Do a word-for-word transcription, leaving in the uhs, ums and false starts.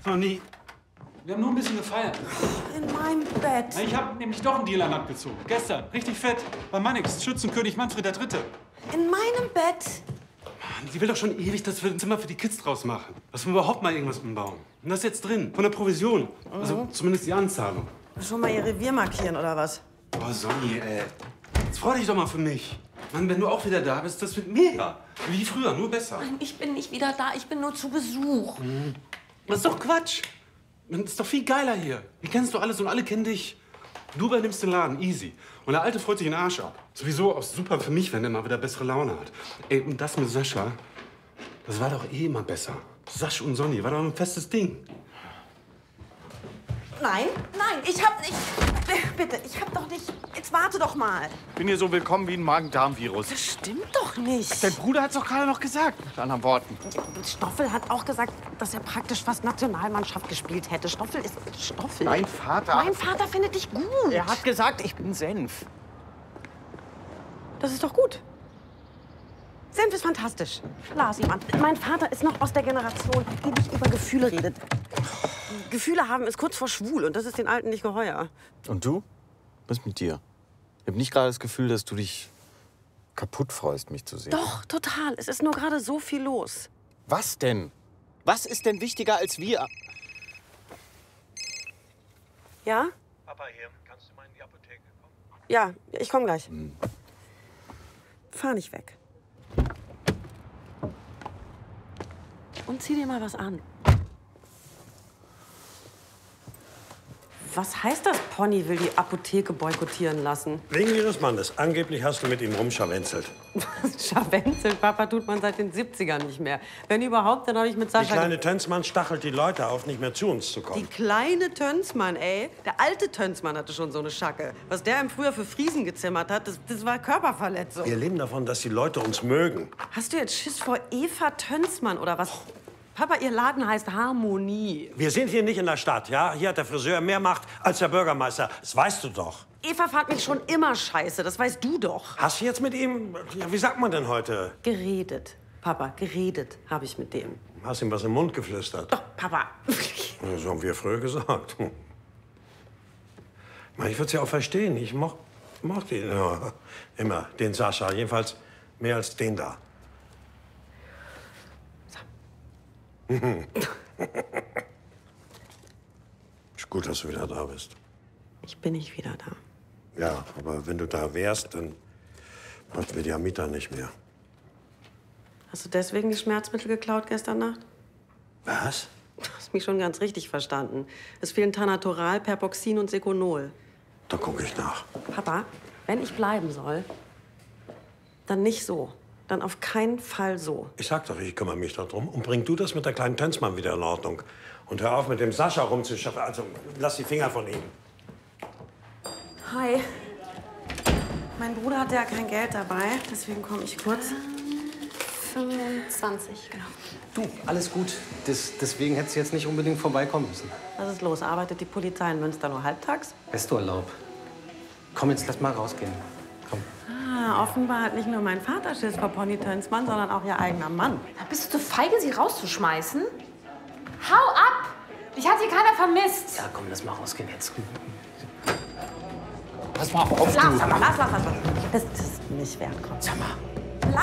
Noch nie. Wir haben nur ein bisschen gefeiert. In meinem Bett. Na, ich habe nämlich doch einen Deal an Land gezogen. Gestern. Richtig fett. Bei Mannix. Schützenkönig Manfred der Dritte. In meinem Bett. Mann, sie will doch schon ewig, dass wir ein Zimmer für die Kids draus machen. Dass wir überhaupt mal irgendwas umbauen. Und das ist jetzt drin. Von der Provision. Mhm. Also zumindest die Anzahlung. Schon mal ihr Revier markieren, oder was? Oh, Sonny, ey. Jetzt freu dich doch mal für mich. Mann, wenn du auch wieder da bist, das wird mega. Wie früher, nur besser. Nein, ich bin nicht wieder da. Ich bin nur zu Besuch. Mhm. Das ist doch Quatsch. Das ist doch viel geiler hier. Hier kennst du alles und alle kennen dich. Du übernimmst den Laden, easy. Und der Alte freut sich den Arsch ab. Sowieso auch super für mich, wenn er mal wieder bessere Laune hat. Ey, und das mit Sascha, das war doch eh immer besser. Sascha und Sonny, war doch ein festes Ding. Nein, nein, ich hab nicht... Bitte, ich hab doch nicht... Jetzt warte doch mal. Bin hier so willkommen wie ein Magen-Darm-Virus. Das stimmt doch nicht. Dein Bruder hat's doch gerade noch gesagt, mit anderen Worten. Stoffel hat auch gesagt, dass er praktisch fast Nationalmannschaft gespielt hätte. Stoffel ist Stoffel. Mein Vater... Mein Vater findet dich gut. Er hat gesagt, ich bin Senf. Das ist doch gut. Senf ist fantastisch. Lars, Mann, mein Vater ist noch aus der Generation, die nicht über Gefühle redet. Gefühle haben ist kurz vor schwul und das ist den Alten nicht geheuer. Und du? Was ist mit dir? Ich habe nicht gerade das Gefühl, dass du dich kaputt freust, mich zu sehen. Doch, total. Es ist nur gerade so viel los. Was denn? Was ist denn wichtiger als wir? Ja? Papa hier, kannst du mal in die Apotheke kommen? Ja, ich komme gleich. Hm. Fahr nicht weg. Und zieh dir mal was an. Was heißt das, Pony will die Apotheke boykottieren lassen? Wegen Ihres Mannes. Angeblich hast du mit ihm rumscharwenzelt. Scharwenzelt, Papa, tut man seit den siebzigern nicht mehr. Wenn überhaupt, dann habe ich mit Sascha... Die kleine Tönsmann stachelt die Leute auf, nicht mehr zu uns zu kommen. Die kleine Tönsmann, ey. Der alte Tönsmann hatte schon so eine Schacke. Was der ihm früher für Friesen gezimmert hat, das, das war Körperverletzung. Wir leben davon, dass die Leute uns mögen. Hast du jetzt Schiss vor Eva Tönsmann oder was? Papa, ihr Laden heißt Harmonie. Wir sind hier nicht in der Stadt, ja? Hier hat der Friseur mehr Macht als der Bürgermeister. Das weißt du doch. Eva fand mich schon immer scheiße, das weißt du doch. Hast du jetzt mit ihm, ja, wie sagt man denn heute? Geredet. Papa, geredet habe ich mit dem. Hast ihm was im Mund geflüstert? Doch, Papa. Ja, so haben wir früher gesagt. Hm. Ich würde es ja auch verstehen. Ich moch, mochte ihn ja, immer, den Sascha. Jedenfalls mehr als den da. Ist gut, dass du wieder da bist. Ich bin nicht wieder da. Ja, aber wenn du da wärst, dann bräuchten wir die Amita nicht mehr. Hast du deswegen die Schmerzmittel geklaut gestern Nacht? Was? Du hast mich schon ganz richtig verstanden. Es fehlen Tanatoral, Perpoxin und Seconol. Da gucke ich nach. Papa, wenn ich bleiben soll, dann nicht so. Dann auf keinen Fall so. Ich sag doch, ich kümmere mich darum. Und bring du das mit der kleinen Tönsmann wieder in Ordnung. Und hör auf, mit dem Sascha rumzuschaffen. Also, lass die Finger von ihm. Hi. Mein Bruder hatte ja kein Geld dabei, deswegen komme ich kurz. fünfundzwanzig, genau. Du, alles gut. Das, deswegen hättest du jetzt nicht unbedingt vorbeikommen müssen. Was ist los? Arbeitet die Polizei in Münster nur halbtags? Resturlaub. Komm, jetzt lass mal rausgehen. Komm. Ah, offenbar hat nicht nur mein Vater Schiss vor Pony Tönsmann, sondern auch ihr eigener Mann. Da bist du zu feige, sie rauszuschmeißen? Hau ab! Dich hat hier keiner vermisst. Ja, komm, lass mal rausgehen jetzt. Pass mal auf, Lass, lass, lass, lass, lass. Das ist nicht wert, komm. Sag mal,